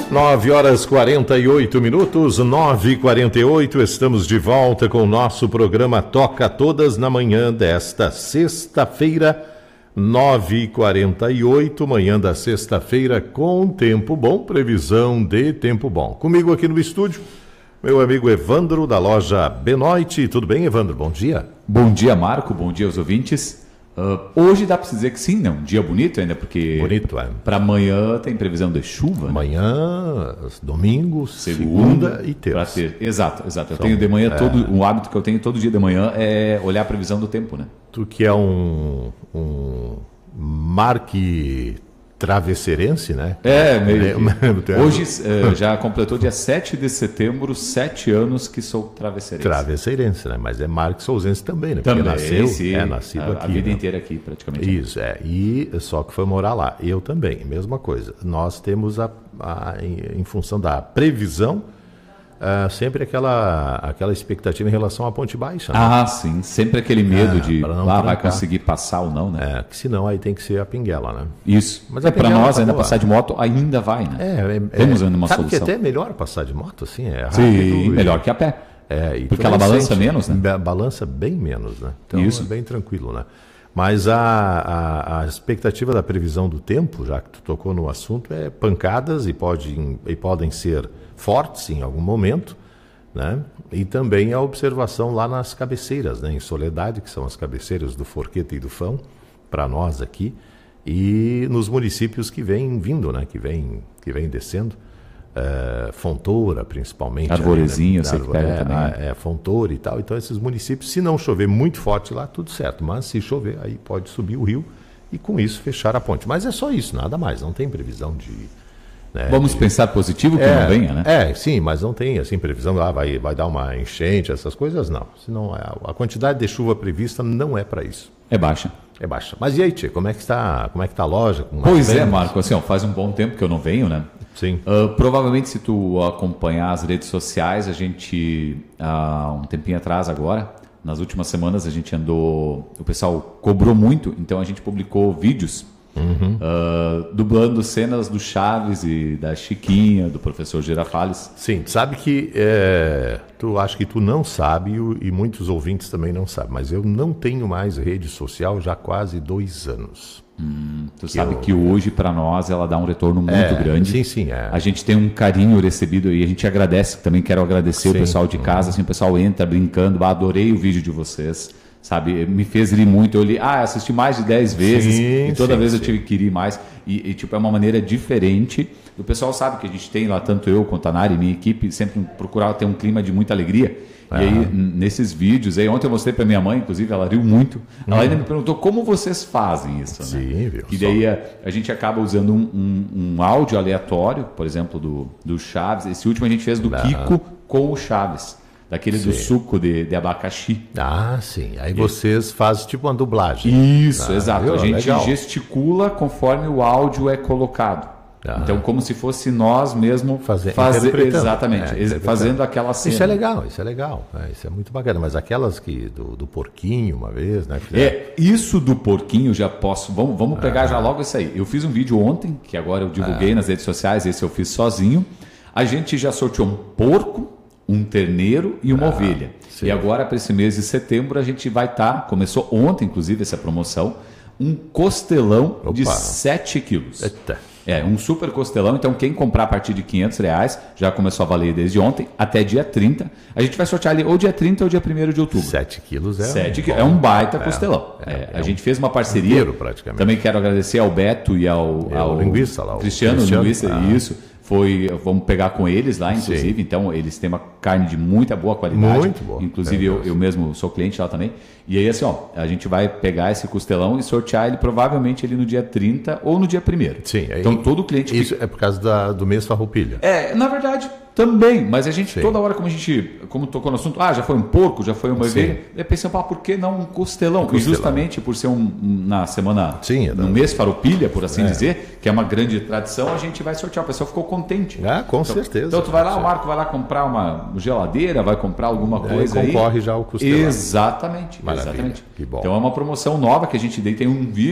9h48, 9h48, estamos de volta com o nosso programa Toca Todas na manhã desta sexta-feira, 9h48, manhã da sexta-feira com tempo bom, previsão de tempo bom. Comigo aqui no estúdio, meu amigo Evandro da loja Benoit. Tudo bem, Evandro? Bom dia. Bom dia, Marco, bom dia aos ouvintes. Hoje dá para dizer que sim, né? Um dia bonito ainda, porque bonito, para amanhã tem previsão de chuva. Amanhã, domingo, segunda e terça. Exato. Eu tenho de manhã, um hábito que eu tenho todo dia de manhã é olhar a previsão do tempo, né? Tu que é um marque travesseirense, né? Hoje já completou dia 7 de setembro, 7 anos que sou travesseirense. Travesseirense, né? Mas é marque souzense também, né? Também, porque nascido aqui. A vida inteira aqui, praticamente. Isso, e só que foi morar lá. Eu também, mesma coisa. Nós temos, em função da previsão, sempre aquela expectativa em relação à Ponte Baixa. Né? Sim. Sempre aquele medo de vai conseguir passar ou não, né? Que senão aí tem que ser a Pinguela, né? Isso. Mas para nós ainda passar de moto ainda vai, né? Temos ainda uma sabe solução. Sabe que até é melhor passar de moto, assim? É rápido. Sim, melhor que a pé. Porque ela balança menos, né? Balança bem menos, né? Então Isso. É bem tranquilo, né? Mas a expectativa da previsão do tempo, já que tu tocou no assunto, é pancadas e podem ser fortes em algum momento, né? E também a observação lá nas cabeceiras, né? Em Soledade, que são as cabeceiras do Forqueta e do Fão, para nós aqui, e nos municípios que vêm vindo, né? Que vem descendo, Fontoura principalmente. Arvorezinho, você que pega também. Fontoura e tal. Então esses municípios, se não chover muito forte lá, tudo certo, mas se chover, aí pode subir o rio e com isso fechar a ponte. Mas é só isso, nada mais, não tem previsão de... Vamos pensar positivo que não venha, né? Sim, mas não tem assim previsão, vai dar uma enchente, essas coisas não. Senão a quantidade de chuva prevista não é para isso. É baixa. Mas e aí, Tchê, como é que está a loja? Marco, assim, faz um bom tempo que eu não venho, né? Sim. Provavelmente se tu acompanhar as redes sociais, a gente, um tempinho atrás agora, nas últimas semanas a gente andou, o pessoal cobrou muito, então a gente publicou vídeos dublando cenas do Chaves e da Chiquinha, do professor Girafales. Sim, sabe que acho que tu não sabe e muitos ouvintes também não sabem, mas eu não tenho mais rede social já há quase 2 anos. Tu sabe que hoje para nós ela dá um retorno muito grande. Sim. A gente tem um carinho recebido e a gente agradece, também quero agradecer o pessoal de casa, assim, o pessoal entra brincando, adorei o vídeo de vocês. Sabe, me fez rir muito. Eu li, assisti mais de 10 vezes e toda vez eu tive que rir mais. E tipo, é uma maneira diferente. O pessoal sabe que a gente tem lá, tanto eu quanto a Nari, minha equipe, sempre procurar ter um clima de muita alegria. E aí, nesses vídeos, ontem eu mostrei para minha mãe, inclusive, ela riu muito. Ela ainda me perguntou como vocês fazem isso, né? Sim, viu? E daí a gente acaba usando um áudio aleatório, por exemplo, do Chaves. Esse último a gente fez do Kiko com o Chaves. Daquele do suco de abacaxi. Sim. Aí vocês fazem tipo uma dublagem. Isso, exato. A gente gesticula conforme o áudio é colocado. Então, como se fosse nós mesmo fazendo. Exatamente. Fazendo aquela cena. Isso é legal. Isso é muito bacana. Mas aquelas do porquinho, uma vez, né? Isso do porquinho já posso. Vamos pegar já logo isso aí. Eu fiz um vídeo ontem, que agora eu divulguei nas redes sociais, esse eu fiz sozinho. A gente já sorteou um porco, um terneiro e uma ovelha. Sim. E agora, para esse mês de setembro, a gente vai começou ontem, inclusive, essa promoção, um costelão de 7 quilos. Eita. Um super costelão. Então, quem comprar a partir de R$500, já começou a valer desde ontem, até dia 30. A gente vai sortear ali ou dia 30 ou dia 1º de outubro. 7 quilos é um baita costelão. A gente fez uma parceria. Inteiro, praticamente. Também quero agradecer ao Beto e ao linguista lá. Cristiano, linguista, isso. Vamos pegar com eles lá, inclusive. Sim. Então, eles têm uma carne de muita boa qualidade. Muito boa. Inclusive, eu mesmo sou cliente lá também. E aí, assim, a gente vai pegar esse costelão e sortear ele provavelmente ali no dia 30 ou no dia 1º. Sim. Então, todo cliente... Isso é por causa do mês Farroupilha. Na verdade... Também, mas a gente, toda hora como tocou no assunto, já foi um porco, já foi uma ovelha, pensamos, por que não um costelão? E justamente por ser na semana, no mês Farroupilha, por assim dizer, que é uma grande tradição, a gente vai sortear. O pessoal ficou contente. Com certeza. Então tu vai lá, o Marco vai lá comprar uma geladeira, vai comprar alguma coisa aí. Concorre já o costelão. Exatamente. Maravilha. Exatamente. Que bom. Então é uma promoção nova que a gente tem um vídeo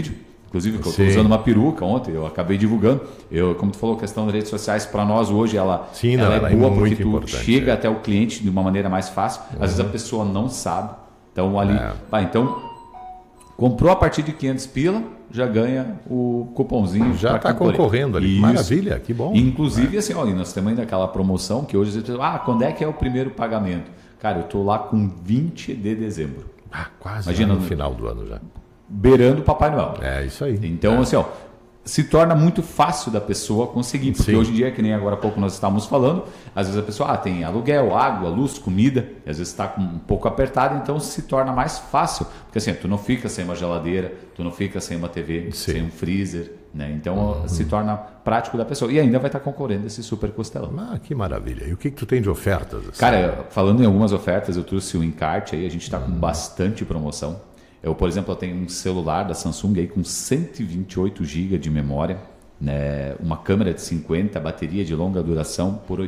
Inclusive, que eu estou usando uma peruca ontem, eu acabei divulgando. Como tu falou, a questão das redes sociais, para nós hoje, ela é boa porque tu chega até o cliente de uma maneira mais fácil. Às vezes a pessoa não sabe. Então, ali... então, comprou a partir de 500 pila, já ganha o cupomzinho. Já está concorrendo ali. Isso. Maravilha, que bom. Inclusive, assim, nós temos ainda aquela promoção que hoje... quando é que é o primeiro pagamento? Cara, eu estou lá com 20 de dezembro. Quase. Imagina no final do ano já. Beirando o Papai Noel. É isso aí. Então, assim, se torna muito fácil da pessoa conseguir. Porque hoje em dia, que nem agora há pouco nós estávamos falando, às vezes a pessoa tem aluguel, água, luz, comida, e às vezes está um pouco apertado, então se torna mais fácil. Porque assim, tu não fica sem uma geladeira, tu não fica sem uma TV, sem um freezer, né? Então se torna prático da pessoa. E ainda vai estar concorrendo esse super costelão. Que maravilha. E o que tu tem de ofertas? Assim? Cara, falando em algumas ofertas, eu trouxe o encarte aí, a gente está com bastante promoção. Por exemplo, eu tenho um celular da Samsung aí com 128 GB de memória, né? Uma câmera de 50, bateria de longa duração por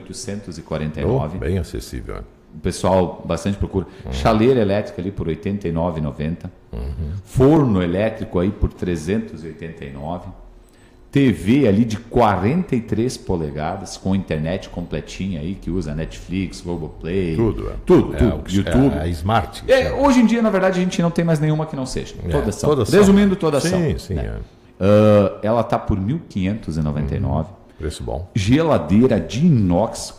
849. Bem acessível. O pessoal bastante procura. Chaleira elétrica ali por R$ 89,90. Forno elétrico aí por R$ 389. TV ali de 43 polegadas com internet completinha aí, que usa Netflix, Globoplay. Tudo. YouTube. É Smart. Hoje em dia, na verdade, a gente não tem mais nenhuma que não seja. Todas são. Resumindo, todas são. Sim. Né? Ela está por R$ 1.599. Preço bom. Geladeira de inox,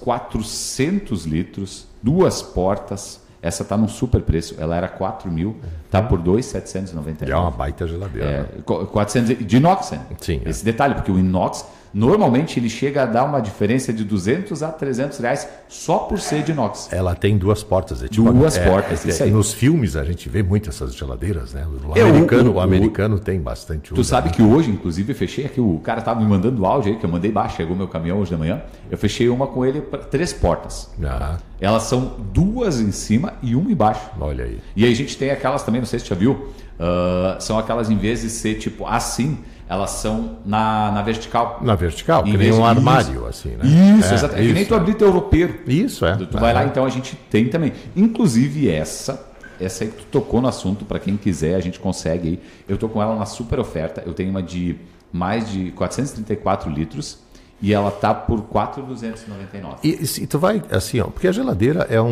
400 litros, 2 portas. Essa está num super preço. Ela era 4.000, está por 2.799. É uma baita geladeira. 400 de inox, né? Sim. Esse detalhe, porque o inox, normalmente ele chega a dar uma diferença de R$200 a R$300 só por ser de inox. Ela tem 2 portas. Duas portas, isso aí. Nos filmes a gente vê muito essas geladeiras, né? O americano tem bastante. Tu sabe que hoje, inclusive, eu fechei aqui, o cara estava me mandando áudio aí, que eu mandei baixo, chegou meu caminhão hoje de manhã, eu fechei uma com ele para 3 portas. Elas são 2 em cima e 1 embaixo. Olha aí. E aí a gente tem aquelas também, não sei se você já viu, são aquelas em vez de ser tipo assim, elas são na vertical. Na vertical, que nem um armário, assim, né? Isso, exatamente. Que nem tu abrir teu roupeiro. Isso, Tu vai lá, então a gente tem também. Inclusive essa aí que tu tocou no assunto, para quem quiser, a gente consegue aí. Eu tô com ela na super oferta. Eu tenho uma de mais de 434 litros e ela tá por 4.299. E tu vai, assim, porque a geladeira é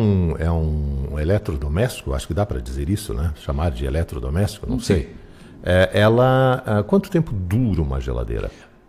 um eletrodoméstico, acho que dá para dizer isso, né? Chamar de eletrodoméstico, não sei. Quanto tempo dura uma geladeira?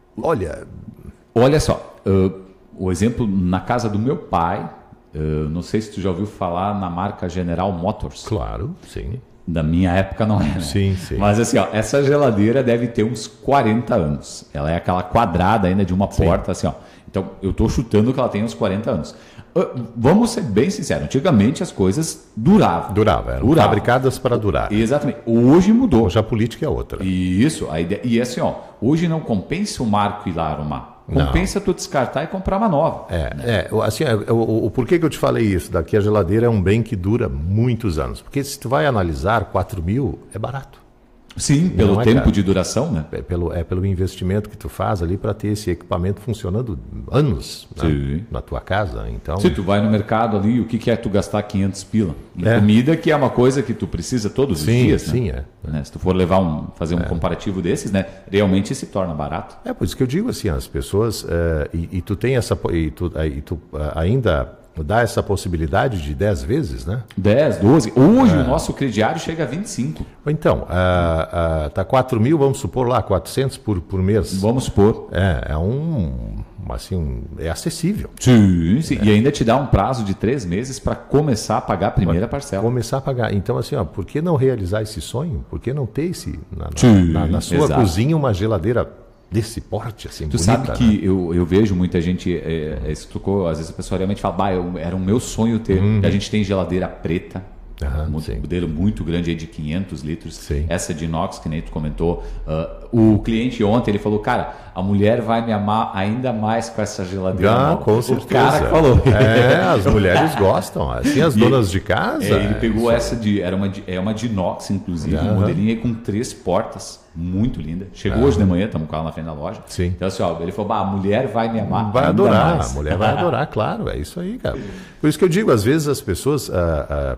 Olha só, o exemplo na casa do meu pai, não sei se tu já ouviu falar na marca General Motors. Claro, sim. Da minha época não é, né? Sim. Mas assim, essa geladeira deve ter uns 40 anos. Ela é aquela quadrada ainda de uma porta, assim, Então, eu estou chutando que ela tem uns 40 anos. Vamos ser bem sinceros. Antigamente as coisas duravam. Eram fabricadas para durar. Exatamente. Hoje mudou. Hoje a política é outra. Isso. A ideia, e assim, hoje não compensa o marco ir lá arrumar. Compensa tu descartar e comprar uma nova. Assim, o porquê que eu te falei isso? Daqui a geladeira é um bem que dura muitos anos. Porque se tu vai analisar, 4.000 é barato. Sim, pelo tempo de duração, né? Pelo investimento que tu faz ali para ter esse equipamento funcionando anos, né? Na tua casa. Então, se tu vai no mercado ali, o que é tu gastar 500 pila? Comida, que é uma coisa que tu precisa todos os dias, né? Sim, né? Se tu for fazer um comparativo desses, né? Realmente se torna barato. Por isso que eu digo assim, as pessoas, e tu tem essa, e tu ainda dá essa possibilidade de 10 vezes, né? 10, 12. Hoje o nosso crediário chega a 25. Então, tá 4.000, vamos supor lá, 400 por mês. Vamos supor. É acessível. Sim. E ainda te dá um prazo de 3 meses para começar a pagar a primeira parcela. Começar a pagar. Então, assim, por que não realizar esse sonho? Por que não ter na sua cozinha uma geladeira desse porte, assim, tu bonita, sabe que, né? eu vejo muita gente, às vezes a pessoa realmente fala, era o meu sonho ter. A gente tem geladeira preta, modelo muito grande aí de 500 litros. Sim. Essa de inox, que nem tu comentou. O cliente ontem, ele falou, cara, a mulher vai me amar ainda mais com essa geladeira. Com certeza. O cara falou. As mulheres gostam, assim, as donas de casa. Ele pegou essa é uma de inox, inclusive, um modelinho aí com 3 portas. Muito linda. Chegou hoje de manhã, estamos com ela na frente da loja. Sim. Então, assim, ele falou, a mulher vai me amar. Vai adorar, mais. A mulher vai adorar, claro. É isso aí, cara. Por isso que eu digo, às vezes as pessoas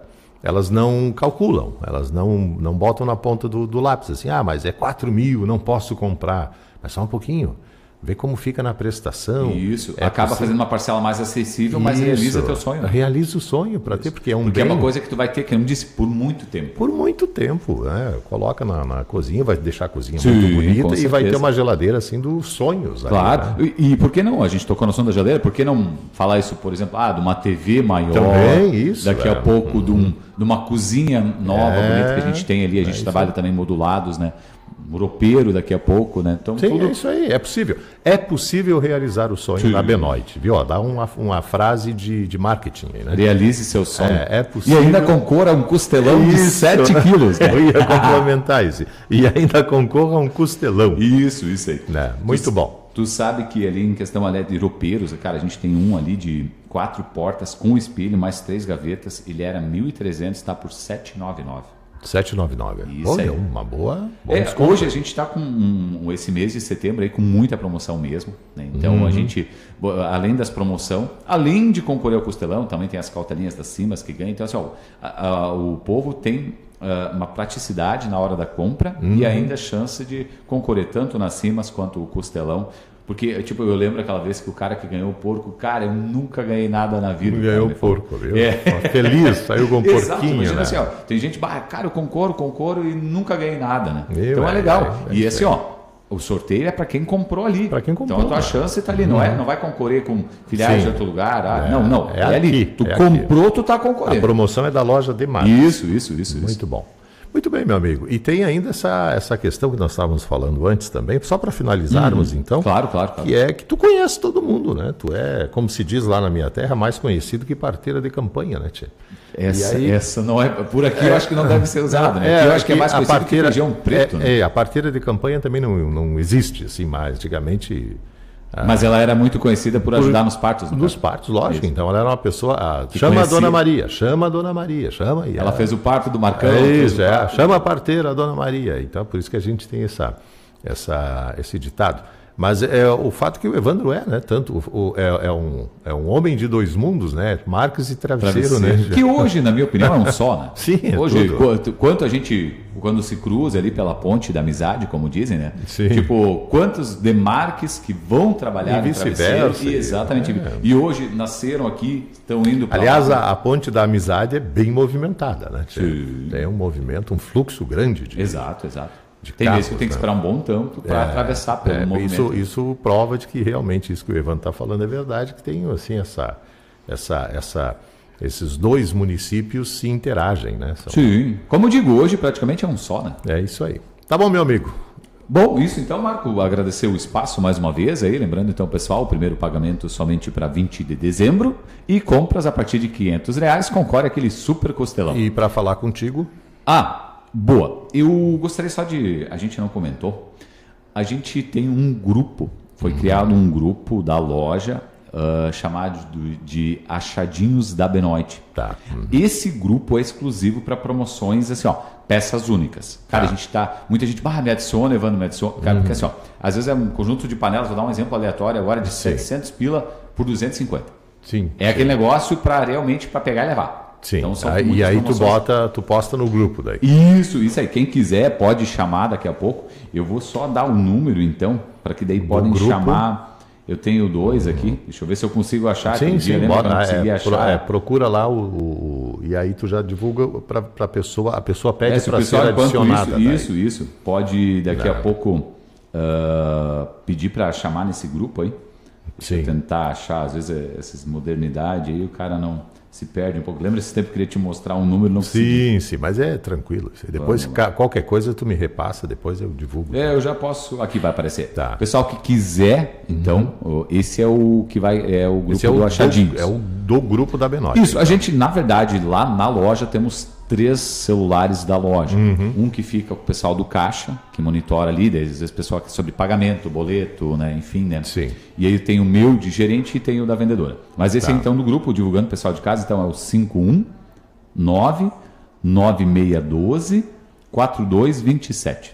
elas não calculam, elas não botam na ponta do lápis, assim, mas é 4 mil, não posso comprar. Mas só um pouquinho. Vê como fica na prestação. Isso, acaba fazendo uma parcela mais acessível, mas realiza teu sonho. Né? Realiza o sonho para ter, porque é um porque bem... é uma coisa que tu vai ter, que eu não disse, por muito tempo. Por muito tempo, né? Coloca na cozinha, vai deixar a cozinha muito bonita e vai ter uma geladeira assim dos sonhos. Claro, aí, né? E por que não? A gente tocou na noção da geladeira, por que não falar isso, por exemplo, de uma TV maior, também, isso, daqui a pouco de uma cozinha nova, bonita que a gente tem ali, a gente trabalha também modulados, né? Muropeiro daqui a pouco, né? Então, sim, é isso aí, é possível. É possível realizar o sonho na Benoit, viu? Dá uma frase de marketing aí, né? Realize seu sonho. É possível. E ainda concorra a um costelão de 7 quilos. Né? Eu ia complementar isso. E ainda concorra a um costelão. Isso aí. Muito bom. Tu sabe que ali em questão de roupeiros, cara, a gente tem um ali de 4 portas com espelho, mais 3 gavetas. Ele era 1.300, está por 799. 799. Isso. Olha, uma boa. Hoje a gente está com esse mês de setembro aí com muita promoção mesmo. Né? Então a gente, além das promoções, além de concorrer ao costelão, também tem as cautelinhas das cimas que ganham. Então assim, o povo tem uma praticidade na hora da compra e ainda a chance de concorrer tanto nas cimas quanto o costelão. Porque, tipo, eu lembro aquela vez que o cara que ganhou o porco, cara, eu nunca ganhei nada na vida. Ganhou o porco, viu? Feliz, saiu com um porquinho, imagina, né? assim, tem gente, cara, eu concorro e nunca ganhei nada, né? Então é legal. E assim, o sorteio é para quem comprou ali. Para quem comprou. Então a tua chance está ali, não vai concorrer com filiais de outro lugar. Não. É ali. Tu comprou, tu está concorrendo. A promoção é da loja de marcas. Isso. Muito bom. Muito bem, meu amigo. E tem ainda essa questão que nós estávamos falando antes também, só para finalizarmos, então. Claro. Que é que tu conhece todo mundo, né? Tu é, como se diz lá na minha terra, mais conhecido que parteira de campanha, né, Tchê? Essa não é. Por aqui eu acho que não deve ser usada, né? Eu acho que é mais conhecido que feijão preto. A parteira de campanha também não existe, assim, mais. Antigamente. Mas ela era muito conhecida por ajudar nos partos, né? Nos partos, lógico. Então ela era uma pessoa. Chama a Dona Maria, chama. E ela fez o parto do Marcão. Chama a parteira, a Dona Maria. Então, por isso que a gente tem esse ditado. Mas o fato que o Evandro né? É um homem de dois mundos, né? Marcas e travesseiro, né? Que hoje, na minha opinião, é um só, né? Sim, hoje, quanto a gente, quando se cruza ali pela ponte da amizade, como dizem, né? Sim. Tipo, quantos demarques que vão trabalhar e vice-versa. Exatamente. E hoje nasceram aqui, estão indo para Aliás, a ponte da amizade é bem movimentada, né? Tem um movimento, um fluxo grande de... Exato. Tem vezes que tem que esperar um bom tempo para atravessar pelo movimento. Isso prova de que realmente isso que o Evandro está falando é verdade, que tem assim esses dois municípios se interagem, né? Sim, como eu digo, hoje praticamente é um só, né? É isso aí. Tá bom, meu amigo. Bom, isso então, Marco, agradecer o espaço mais uma vez aí, lembrando então, pessoal, o primeiro pagamento somente para 20 de dezembro e compras a partir de R$500, concorre aquele super costelão. E para falar contigo... Boa. Eu gostaria só de... A gente não comentou. A gente tem um grupo. Foi criado um grupo da loja chamado de Achadinhos da Benoit. Tá. Esse grupo é exclusivo para promoções, assim, peças únicas. Cara, a gente tá... Muita gente, me adiciona, Evandro, me adiciona. Cara, porque assim, às vezes é um conjunto de panelas, vou dar um exemplo aleatório agora, de 700 pila por 250. Sim. É aquele negócio para realmente para pegar e levar. Sim, então, e aí tu posta no grupo daí. Isso aí. Quem quiser pode chamar daqui a pouco. Eu vou só dar o número então, para que daí podem chamar. Eu tenho 2 aqui, deixa eu ver se eu consigo achar. Sim, achar. Procura lá e aí tu já divulga para a pessoa pede para ser adicionada. Isso. Pode daqui a pouco pedir para chamar nesse grupo aí. Sim. Tentar achar, às vezes essas modernidade aí o cara não... se perde um pouco. Lembra esse tempo que eu queria te mostrar um número? Não sim, mas é tranquilo. Depois, qualquer coisa tu me repassa, depois eu divulgo. Eu já posso... Aqui vai aparecer. Tá. Pessoal que quiser, então, esse é o que vai... É o grupo do Achadinhos. É o do grupo da Benoit. Isso. Então. A gente, na verdade, lá na loja temos 3 celulares da loja. Um que fica com o pessoal do caixa, que monitora ali, às vezes o pessoal que é sobre pagamento, boleto, né? Enfim, né? Sim. E aí tem o meu de gerente e tem o da vendedora. Mas esse é então do grupo, divulgando o pessoal de casa, então é o 519-9612-4227.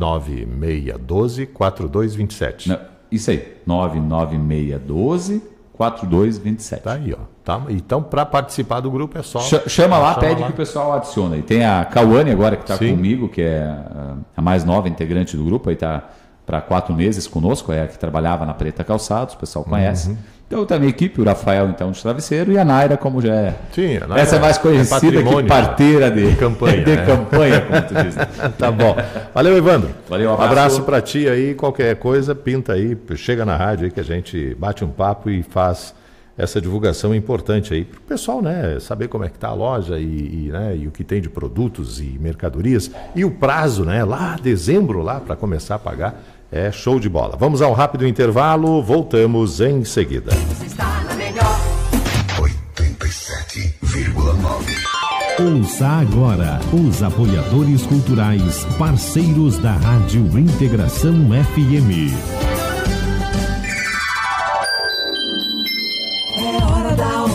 99612-4227. Isso aí, 99612 4227. Tá aí, ó. Tá, então, para participar do grupo é só... Chama lá, pede lá que o pessoal adiciona. E tem a Cauane agora que está comigo, que é a mais nova integrante do grupo, aí está para 4 meses conosco, é a que trabalhava na Preta Calçados, o pessoal conhece. Então tem a minha equipe, o Rafael então de travesseiro e a Naira como já é. Sim, a Naira essa é mais conhecida que parteira de campanha. De campanha, como tu diz. Tá bom. Valeu, Evandro. Valeu, um abraço para ti aí, qualquer coisa, pinta aí, chega na rádio aí que a gente bate um papo e faz essa divulgação importante aí para o pessoal, né, saber como é que está a loja e o que tem de produtos e mercadorias e o prazo, né, lá dezembro lá para começar a pagar. É show de bola. Vamos ao rápido intervalo, voltamos em seguida. Você está na melhor 87,9. Ouça agora os apoiadores culturais, parceiros da Rádio Integração FM. É hora da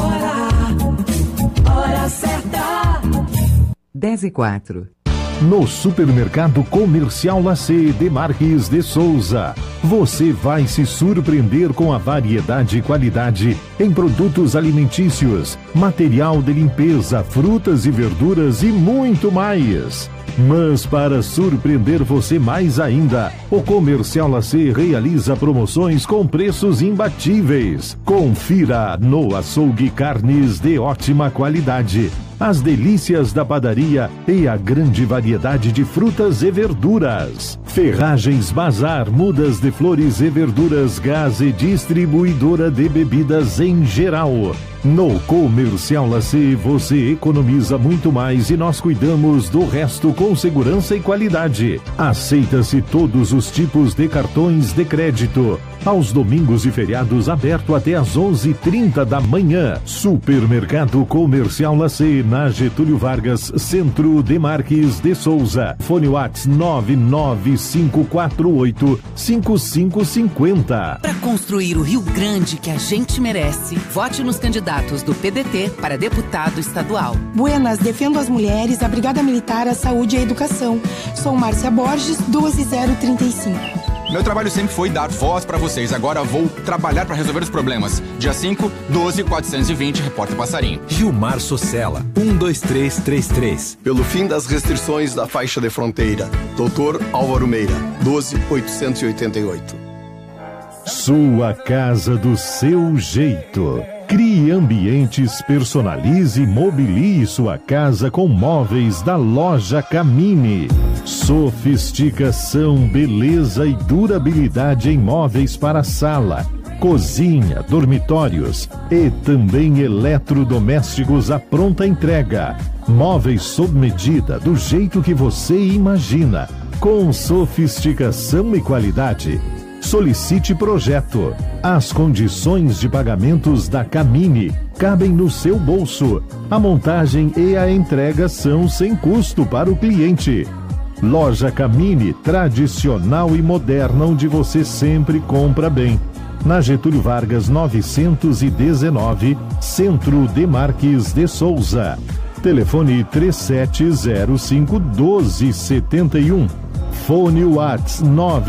hora certa. 10h04. No Supermercado Comercial Lacê de Marques de Souza, você vai se surpreender com a variedade e qualidade em produtos alimentícios, material de limpeza, frutas e verduras e muito mais. Mas para surpreender você mais ainda, o Comercial Lacê realiza promoções com preços imbatíveis. Confira no açougue carnes de ótima qualidade, as delícias da padaria e a grande variedade de frutas e verduras. Ferragens Bazar, mudas de flores e verduras, gás e distribuidora de bebidas em geral. No Comercial Lacê você economiza muito mais e nós cuidamos do resto com segurança e qualidade. Aceita-se todos os tipos de cartões de crédito. Aos domingos e feriados aberto até às 11h30 da manhã. Supermercado Comercial Lacê, na Getúlio Vargas, Centro de Marques de Souza. Fone WhatsApp 995485550. Para construir o Rio Grande que a gente merece, vote nos candidatos do PDT para deputado estadual. Buenas, defendo as mulheres, a Brigada Militar, a Saúde e a Educação. Sou Márcia Borges, 12035. Meu trabalho sempre foi dar voz para vocês. Agora vou trabalhar para resolver os problemas. Dia 5, 12420, Repórter Passarinho. Gilmar Socella, 12333. Pelo fim das restrições da faixa de fronteira. Doutor Álvaro Meira, 12888. Sua casa do seu jeito. Crie ambientes, personalize e mobilie sua casa com móveis da Loja Camini. Sofisticação, beleza e durabilidade em móveis para sala, cozinha, dormitórios e também eletrodomésticos à pronta entrega. Móveis sob medida, do jeito que você imagina, com sofisticação e qualidade. Solicite projeto. As condições de pagamentos da Camini cabem no seu bolso. A montagem e a entrega são sem custo para o cliente. Loja Camini, tradicional e moderna, onde você sempre compra bem. Na Getúlio Vargas 919, Centro de Marques de Souza. Telefone 3705-1271. Fone Whats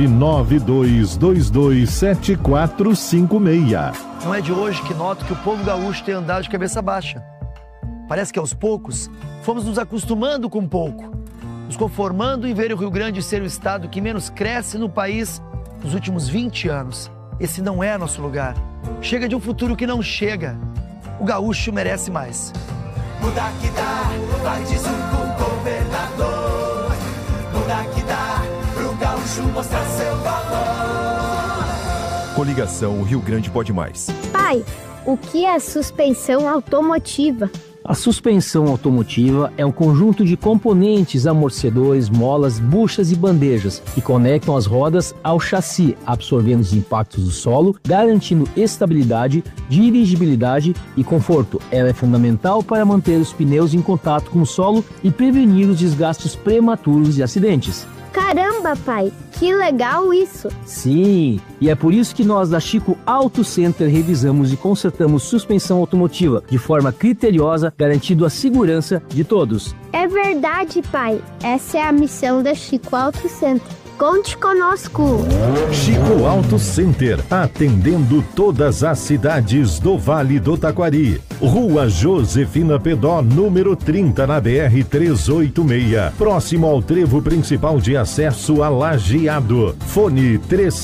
992227456. Não é de hoje que noto que o povo gaúcho tem andado de cabeça baixa. Parece que aos poucos fomos nos acostumando com pouco, nos conformando em ver o Rio Grande ser o estado que menos cresce no país nos últimos 20 anos. Esse não é nosso lugar. Chega de um futuro que não chega. O gaúcho merece mais. Muda que dá, vai de Zuco, governador. Muda que dá, pro gaúcho mostrar seu valor. Coligação Rio Grande Pode Mais. Pai, o que é suspensão automotiva? A suspensão automotiva é um conjunto de componentes, amortecedores, molas, buchas e bandejas que conectam as rodas ao chassi, absorvendo os impactos do solo, garantindo estabilidade, dirigibilidade e conforto. Ela é fundamental para manter os pneus em contato com o solo e prevenir os desgastes prematuros e acidentes. Caramba, pai, que legal isso! Sim, e é por isso que nós da Chico Auto Center revisamos e consertamos suspensão automotiva de forma criteriosa, garantindo a segurança de todos. É verdade, pai. Essa é a missão da Chico Auto Center. Conte conosco. Chico Auto Center, atendendo todas as cidades do Vale do Taquari. Rua Josefina Pedó, número 30, na BR-386, próximo ao trevo principal de acesso a Lajeado. Fone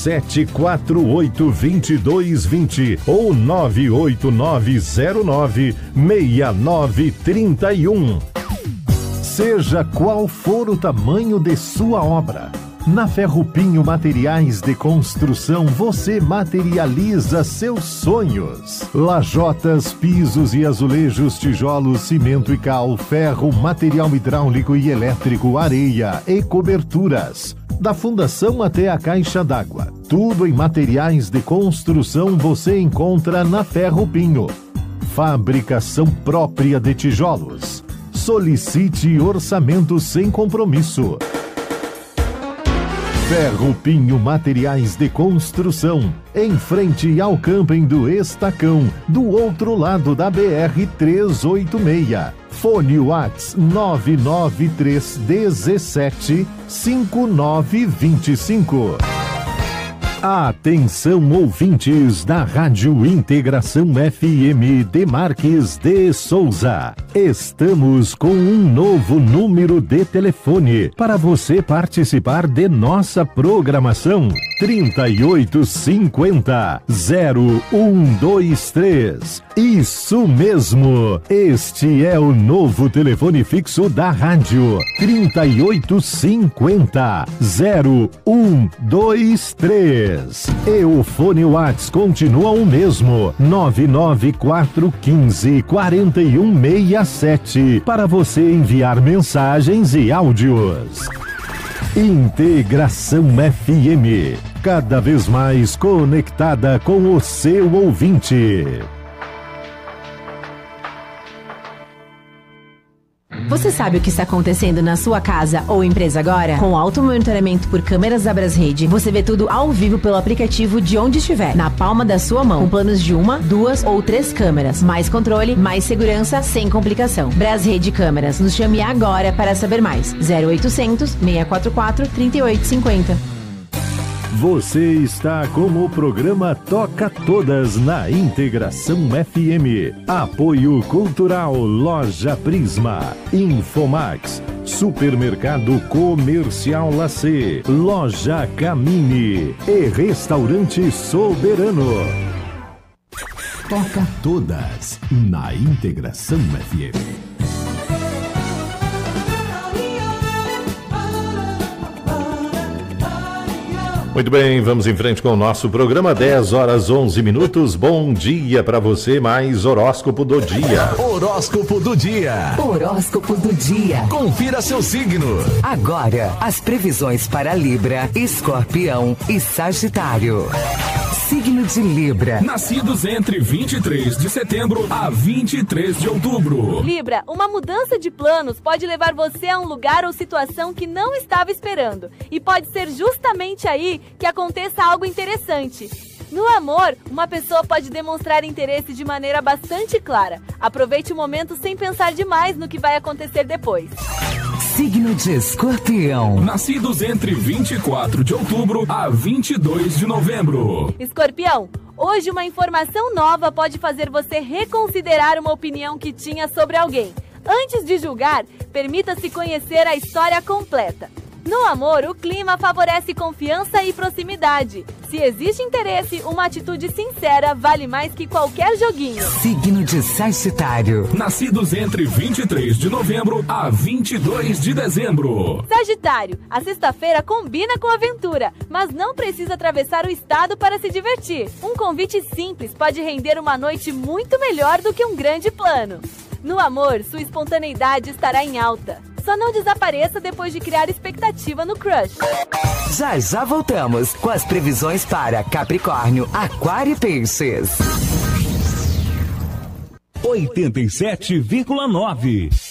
3748-2220 ou 98909-6931. Seja qual for o tamanho de sua obra, na Ferrupinho Materiais de Construção você materializa seus sonhos. Lajotas, pisos e azulejos, tijolos, cimento e cal, ferro, material hidráulico e elétrico, areia e coberturas. Da fundação até a caixa d'água, tudo em materiais de construção você encontra na Ferrupinho. Fabricação própria de tijolos. Solicite orçamento sem compromisso. Ferrupinho Materiais de Construção, em frente ao camping do Estacão, do outro lado da BR-386. Fone Whats 993175925. Atenção, ouvintes da Rádio Integração FM de Marques de Souza. Estamos com um novo número de telefone para você participar de nossa programação. 3850-0123. Isso mesmo, este é o novo telefone fixo da rádio. 3850-0123. E o fone Whats continua o mesmo, 994154167, para você enviar mensagens e áudios. Integração FM, cada vez mais conectada com o seu ouvinte. Você sabe o que está acontecendo na sua casa ou empresa agora? Com o automonitoramento por câmeras da Brasrede, você vê tudo ao vivo pelo aplicativo de onde estiver, na palma da sua mão, com planos de 1, 2 ou 3 câmeras. Mais controle, mais segurança, sem complicação. Brasrede Câmeras, nos chame agora para saber mais. 0800 644 3850. Você está com o programa Toca Todas na Integração FM. Apoio Cultural Loja Prisma, Infomax, Supermercado Comercial Lacê, Loja Camini e Restaurante Soberano. Toca Todas na Integração FM. Muito bem, vamos em frente com o nosso programa, 10 horas 11 minutos. Bom dia para você, mais horóscopo do dia. Horóscopo do dia. Horóscopo do dia. Confira seu signo. Agora, as previsões para Libra, Escorpião e Sagitário. Signo de Libra. Nascidos entre 23 de setembro a 23 de outubro. Libra, uma mudança de planos pode levar você a um lugar ou situação que não estava esperando. E pode ser justamente aí que aconteça algo interessante. No amor, uma pessoa pode demonstrar interesse de maneira bastante clara. Aproveite o momento sem pensar demais no que vai acontecer depois. Signo de Escorpião. Nascidos entre 24 de outubro a 22 de novembro. Escorpião, hoje uma informação nova pode fazer você reconsiderar uma opinião que tinha sobre alguém. Antes de julgar, permita-se conhecer a história completa. No amor, o clima favorece confiança e proximidade. Se existe interesse, uma atitude sincera vale mais que qualquer joguinho. Signo de Sagitário. Nascidos entre 23 de novembro a 22 de dezembro. Sagitário, a sexta-feira combina com aventura, mas não precisa atravessar o estado para se divertir. Um convite simples pode render uma noite muito melhor do que um grande plano. No amor, sua espontaneidade estará em alta. Só não desapareça depois de criar expectativa no crush. Já voltamos com as previsões para Capricórnio, Aquário e Peixes. 87,9.